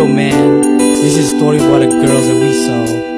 man, this is a story about a girl that we saw.